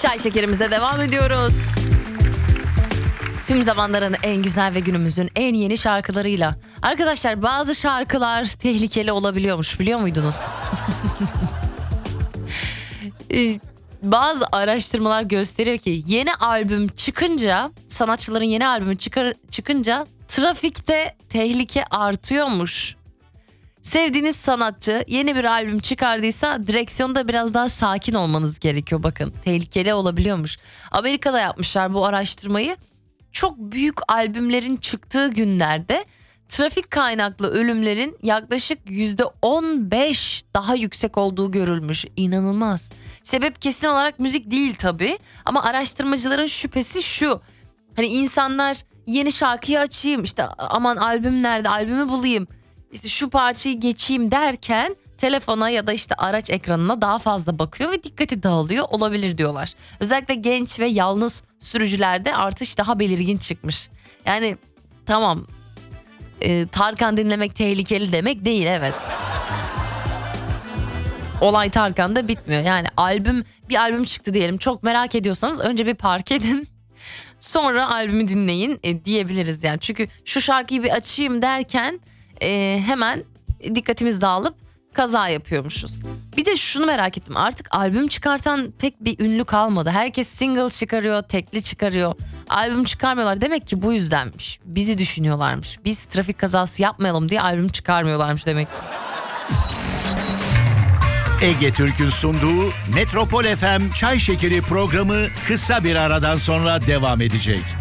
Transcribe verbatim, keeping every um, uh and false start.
Çay şekerimize devam ediyoruz. Tüm zamanların en güzel ve günümüzün en yeni şarkılarıyla. Arkadaşlar bazı şarkılar tehlikeli olabiliyormuş, biliyor muydunuz? Bazı araştırmalar gösteriyor ki yeni albüm çıkınca, sanatçıların yeni albümü çıkar, çıkınca trafikte tehlike artıyormuş. Sevdiğiniz sanatçı yeni bir albüm çıkardıysa direksiyonda biraz daha sakin olmanız gerekiyor, bakın. Tehlikeli olabiliyormuş. Amerika'da yapmışlar bu araştırmayı. Çok büyük albümlerin çıktığı günlerde trafik kaynaklı ölümlerin yaklaşık yüzde on beş daha yüksek olduğu görülmüş. İnanılmaz. Sebep kesin olarak müzik değil tabii, ama araştırmacıların şüphesi şu. Hani insanlar yeni şarkıyı açayım, işte aman albüm nerede, albümü bulayım, işte şu parçayı geçeyim derken telefona ya da işte araç ekranına daha fazla bakıyor ve dikkati dağılıyor olabilir diyorlar. Özellikle genç ve yalnız sürücülerde artış daha belirgin çıkmış. Yani tamam, e, Tarkan dinlemek tehlikeli demek değil, evet. Olay Tarkan'da bitmiyor. Yani albüm, bir albüm çıktı diyelim, çok merak ediyorsanız önce bir park edin. Sonra albümü dinleyin e, diyebiliriz yani. Çünkü şu şarkıyı bir açayım derken e, hemen dikkatimiz dağılıp kaza yapıyormuşuz. Bir de şunu merak ettim, artık albüm çıkartan pek bir ünlü kalmadı. Herkes single çıkarıyor, tekli çıkarıyor. Albüm çıkarmıyorlar, demek ki bu yüzdenmiş. Bizi düşünüyorlarmış. Biz trafik kazası yapmayalım diye albüm çıkarmıyorlarmış demek. Ege Türk'ün sunduğu Metropol F M Çay Şekeri programı kısa bir aradan sonra devam edecek.